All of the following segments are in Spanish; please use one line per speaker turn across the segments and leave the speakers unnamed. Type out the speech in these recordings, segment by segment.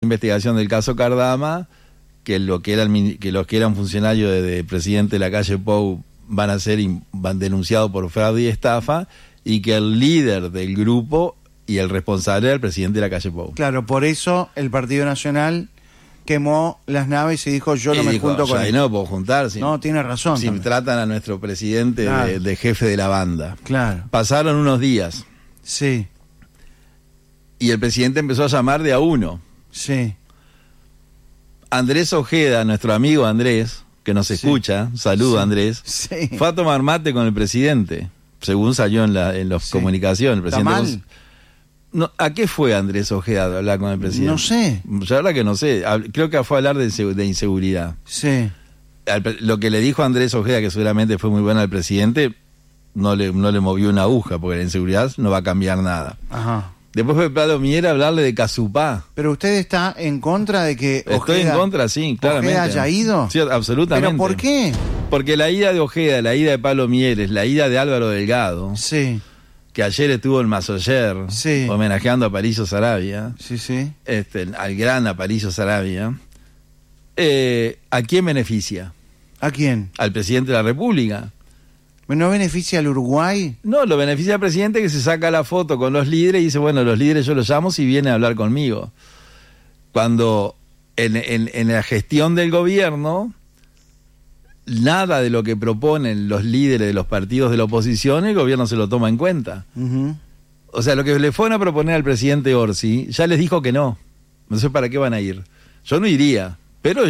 investigación del caso Cardama, que los que eran funcionarios de presidente de la calle Pou van denunciados por fraude y estafa, y que el líder del grupo y el responsable era el presidente de la calle Pou.
Claro, por eso el Partido Nacional quemó las naves y dijo, yo no me junto con él.
No puedo juntar.
No, tiene razón.
Si
también
tratan a nuestro presidente de jefe de la banda.
Claro.
Pasaron unos días.
Sí.
Y el presidente empezó a llamar de a uno.
Sí.
Andrés Ojeda, nuestro amigo Andrés, que nos escucha, saludo Andrés, fue a tomar mate con el presidente, según salió en las comunicaciones. El presidente
¿Está mal?
No, ¿a qué fue Andrés Ojeda a hablar con el presidente?
No sé.
La verdad que no sé. Creo que fue a hablar de inseguridad.
Sí.
Lo que le dijo Andrés Ojeda, que seguramente fue muy bueno al presidente, no le movió una aguja, porque la inseguridad no va a cambiar nada.
Ajá.
Después fue Pablo Mier a hablarle de Casupá.
¿Pero usted está en contra de que Ojeda...
Estoy en contra, sí, claramente.
¿Ojeda haya ido?
Sí, absolutamente.
¿Pero por qué?
Porque la ida de Ojeda, la ida de Pablo Mieres, la ida de Álvaro Delgado...
Sí.
Que ayer estuvo en Masoyer, homenajeando a Aparicio Saravia, al gran Aparicio Saravia, ¿a quién beneficia?
¿A quién?
Al presidente de la República.
¿No beneficia al Uruguay?
No, lo beneficia al presidente, que se saca la foto con los líderes y dice, bueno, los líderes yo los llamo si vienen a hablar conmigo. Cuando en la gestión del gobierno, nada de lo que proponen los líderes de los partidos de la oposición, el gobierno se lo toma en cuenta. O sea, lo que le fueron a proponer al presidente Orsi, ya les dijo que no. No sé para qué van a ir. Yo no iría, pero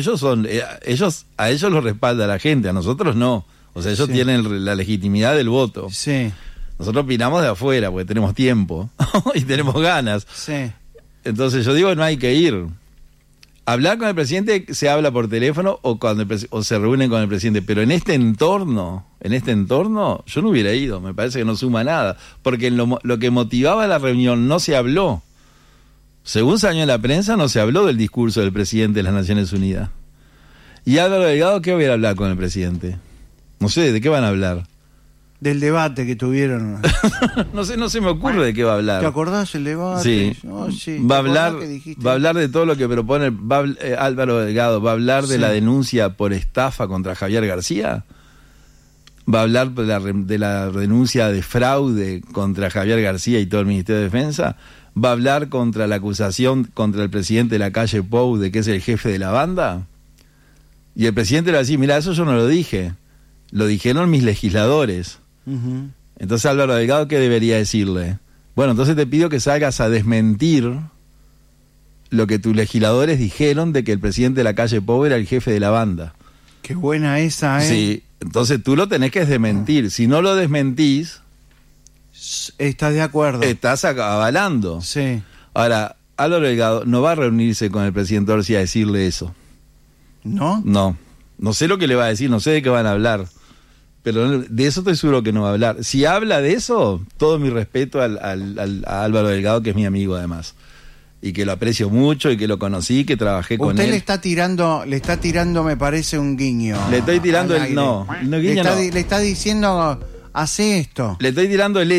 a ellos los respalda la gente, a nosotros no. O sea, ellos tienen la legitimidad del voto.
Sí.
Nosotros opinamos de afuera, porque tenemos tiempo y tenemos ganas.
Sí.
Entonces yo digo, no hay que ir. Hablar con el presidente se habla por teléfono o se reúnen con el presidente, pero en este entorno yo no hubiera ido, me parece que no suma nada, porque lo que motivaba la reunión no se habló. Según salió en la prensa, no se habló del discurso del presidente de las Naciones Unidas. Y Álvaro Delgado, ¿qué hubiera hablar con el presidente? No sé, ¿de qué van a hablar?
Del debate que tuvieron.
No se me ocurre de qué va a hablar.
¿Te acordás el debate?
Sí.
Oh, sí.
Va a hablar de todo lo que propone Álvaro Delgado. Va a hablar de la denuncia por estafa contra Javier García. Va a hablar de la denuncia de fraude contra Javier García y todo el Ministerio de Defensa. Va a hablar contra la acusación contra el presidente de la calle Pou de que es el jefe de la banda. Y el presidente le va a decir, mira, eso yo no lo dije. Lo dijeron mis legisladores. Entonces Álvaro Delgado, ¿qué debería decirle? Bueno, entonces te pido que salgas a desmentir lo que tus legisladores dijeron de que el presidente de la calle Pou era el jefe de la banda.
Qué buena esa, ¿eh?
Sí, entonces tú lo tenés que desmentir. Si no lo desmentís...
¿Estás de acuerdo?
Estás avalando.
Sí.
Ahora, Álvaro Delgado no va a reunirse con el presidente Orsi a decirle eso.
¿No?
No. No sé lo que le va a decir, no sé de qué van a hablar. Pero de eso estoy seguro que no va a hablar. Si habla de eso, todo mi respeto a Álvaro Delgado, que es mi amigo además. Y que lo aprecio mucho y que lo conocí, que trabajé con él.
Usted le está tirando, me parece, un guiño.
Le estoy tirando
le está diciendo, hace esto.
Le estoy tirando el